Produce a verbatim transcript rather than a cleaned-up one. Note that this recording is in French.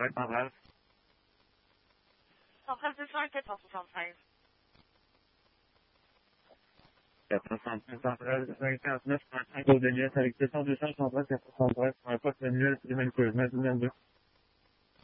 Ouais, centrale. Centrale deux cent un, quatre cent soixante-treize. quatre cent soixante-treize, centrale, cinquante-neuf, trente-cinq, au Denis, avec deux cents, deux cents, centrale, quatre cent soixante-treize, pour un poste manuel, primaire, deux.